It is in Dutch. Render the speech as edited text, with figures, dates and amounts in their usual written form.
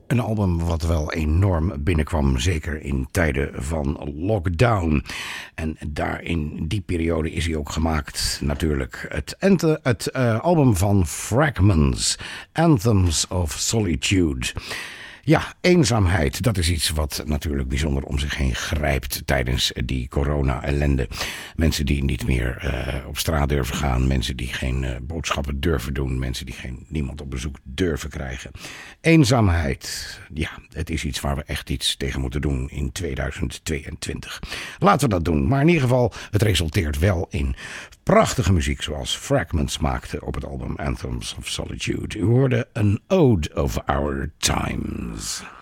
Een album wat wel enorm binnenkwam, zeker in tijden van lockdown. En daar in die periode is hij ook gemaakt, natuurlijk. Het album van Fragments, Anthems of Solitude. Ja, eenzaamheid, dat is iets wat natuurlijk bijzonder om zich heen grijpt tijdens die corona-ellende. Mensen die niet meer op straat durven gaan, mensen die geen boodschappen durven doen, mensen die niemand op bezoek durven krijgen. Eenzaamheid, ja, het is iets waar we echt iets tegen moeten doen in 2022. Laten we dat doen, maar in ieder geval, het resulteert wel in prachtige muziek zoals Fragments maakte op het album Anthems of Solitude. U hoorde An Ode of Our Times.